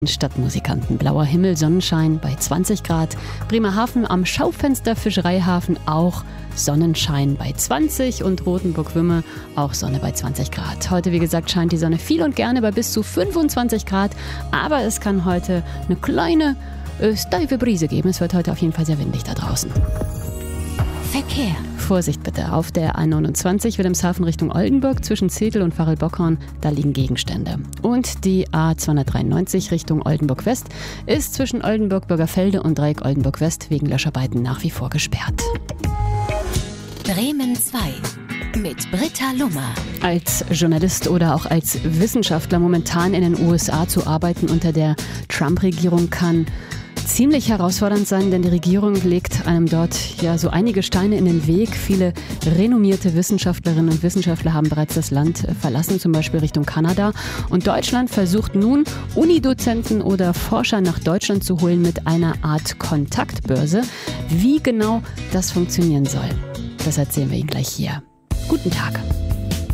Stadtmusikanten. Blauer Himmel, Sonnenschein bei 20 Grad. Bremerhaven am Schaufenster Fischereihafen auch Sonnenschein bei 20 und Rothenburg-Wümme auch Sonne bei 20 Grad. Heute, wie gesagt, scheint die Sonne viel und gerne bei bis zu 25 Grad, aber es kann heute eine kleine steife Brise geben. Es wird heute auf jeden Fall sehr windig da draußen. Verkehr. Vorsicht bitte, auf der A29 Wilhelmshaven Richtung Oldenburg zwischen Zetel und Varel-Bockhorn, da liegen Gegenstände. Und die A293 Richtung Oldenburg West ist zwischen Oldenburg-Bürgerfelde und Dreieck Oldenburg-West wegen Löscharbeiten nach wie vor gesperrt. Bremen 2 mit Britta Lummer. Als Journalist oder auch als Wissenschaftler momentan in den USA zu arbeiten unter der Trump-Regierung kann ziemlich herausfordernd sein, denn die Regierung legt einem dort ja so einige Steine in den Weg. Viele renommierte Wissenschaftlerinnen und Wissenschaftler haben bereits das Land verlassen, zum Beispiel Richtung Kanada. Und Deutschland versucht nun, Unidozenten oder Forscher nach Deutschland zu holen mit einer Art Kontaktbörse. Wie genau das funktionieren soll, das erzählen wir Ihnen gleich hier. Guten Tag.